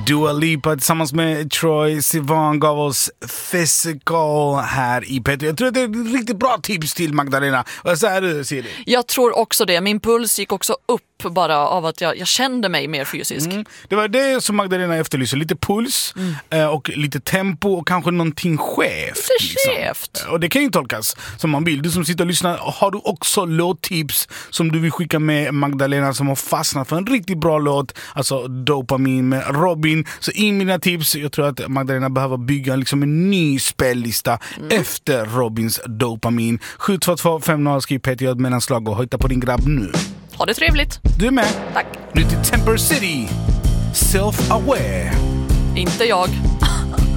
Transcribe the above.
Dua Lipa tillsammans med Troye Sivan gav oss Physical här i Petri. Jag tror att det är ett riktigt bra tips till Magdalena. Och så här ser det. Jag tror också det. Min puls gick också upp bara av att jag kände mig mer fysisk. Det var det som Magdalena efterlyser. Lite puls och lite tempo och kanske någonting skevt. Lite skevt. Och det kan ju tolkas som man vill. Du som sitter och lyssnar, har du också låttips som du vill skicka med Magdalena som har fastnat för en riktigt bra låt, alltså Dopamin med Robin, så in mina tips. Jag tror att Magdalena behöver bygga liksom en ny spellista efter Robins Dopamin. 722 50 skriv PTJ mellan slag och hojta på din grabb nu. Ha det trevligt. Du är med. Tack. Nu till Temper City. Self-aware. Inte jag.